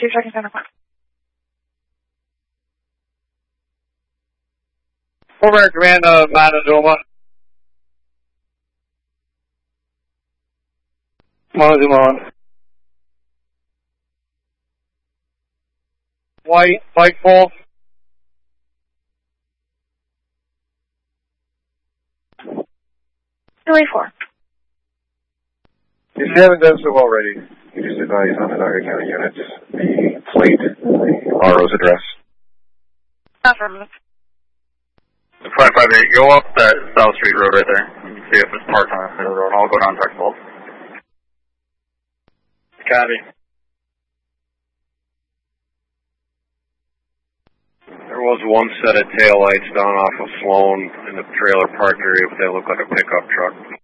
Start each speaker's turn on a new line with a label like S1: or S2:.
S1: 2 seconds on the clock.
S2: Former Command of Montezuma. Montezuma. White, Pikeville.
S1: Delay 4.
S3: If you haven't done so already, you just advise on the Niagara County units the plate, the RO's address.
S1: Affirmative.
S4: 558, go up that South Street Road right there. See if it's parked on the road. I'll go down Texas.
S2: Copy.
S3: There was one set of taillights down off of Sloan in the trailer park area, but they look like a pickup truck.